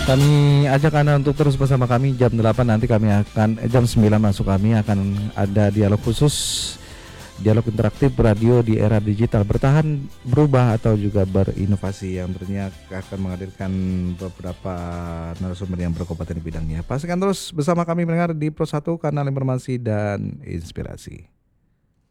Kami ajak Anda untuk terus bersama kami jam 8 nanti kami akan jam 9 masuk kami akan ada dialog khusus, dialog interaktif radio di era digital, bertahan, berubah atau juga berinovasi, yang tentunya akan menghadirkan beberapa narasumber yang berkompeten di bidangnya. Pastikan terus bersama kami mendengar di Pro 1 kanal informasi dan inspirasi.